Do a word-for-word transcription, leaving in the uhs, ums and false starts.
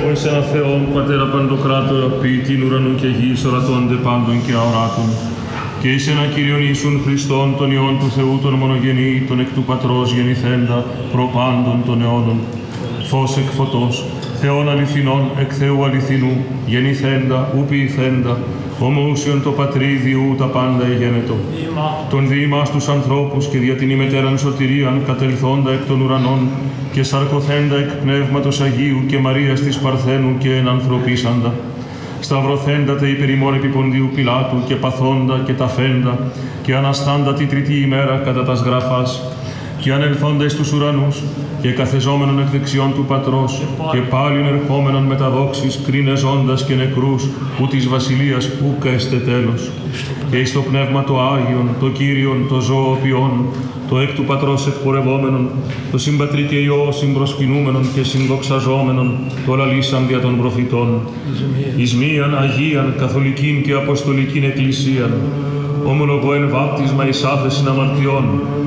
πιστεύω εις ένα Θεόν, Πατέρα Παντοκράτορα, ποιητήν ουρανού και γης, ορατώνται πάντων και αοράτων, και εις ένα Κύριον Ιησούν Χριστόν, τον Υιόν του Θεού, τον μονογενή, τον εκ του Πατρός γεννηθέντα, προπάντων των αιώνων. Φως εκ φωτός, Θεόν αληθινών, εκ Θεού αληθινού, γεννηθέντα, ου ποιηθέντα, ομοούσιον το Πατρί διού τα πάντα εγένετο. Τον διήμας τους ανθρώπους και δια την ημετέραν σωτηρίαν κατελθόντα εκ των ουρανών και σαρκωθέντα εκ Πνεύματος Αγίου και Μαρίας της Παρθένου και ενανθρωπίσαντα. Σταυρωθέντα τε υπερ ημών επί Ποντίου Πιλάτου και παθόντα και ταφέντα και αναστάντα τη τρίτη ημέρα κατά τας γραφάς και ανελθόντα εις τους ουρανούς και καθεζόμενον εκ δεξιών του Πατρός και πάλιν ερχόμενον με τα δόξης κρίνεζόντας και νεκρούς που της βασιλείας ούκα εστε τέλος. Και εις το Πνεύμα το Άγιον, το Κύριον, το ζωοποιόν, το εκ του Πατρός εκπορευόμενον, το συμπατρί και Υιό συμπροσκυνούμενον και συνδοξαζόμενον, το λαλήσαν δια των προφητών, εις μίαν Αγίαν, Καθολικήν και Αποστολικήν Εκκλησίαν, ομολογώ εν βάπτισμα εις άφεσιν αμαρτιών,